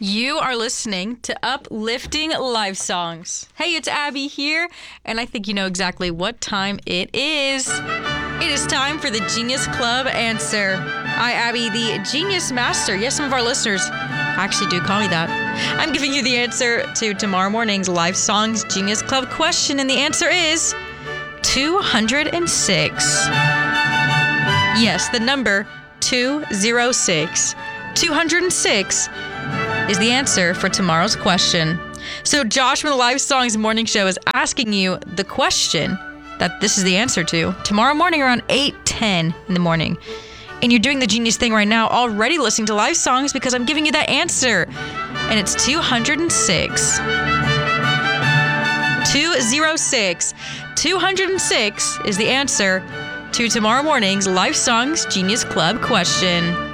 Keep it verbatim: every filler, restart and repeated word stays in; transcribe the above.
You are listening to Uplifting Life Songs. Hey, it's Abby here, and I think you know exactly what time it is. It is time for the Genius Club answer. I, Abby, the Genius Master. Yes, some of our listeners actually do call me that. I'm giving you the answer to tomorrow morning's Life Songs Genius Club question, and the answer is two hundred six. Yes, the number two hundred six. two hundred six is the answer for tomorrow's question. So Josh from the Live Songs Morning Show is asking you the question that this is the answer to tomorrow morning around eight ten in the morning. And you're doing the genius thing right now, already listening to Live Songs because I'm giving you that answer. And it's two hundred six. two hundred six. two hundred six is the answer to tomorrow morning's Live Songs Genius Club question.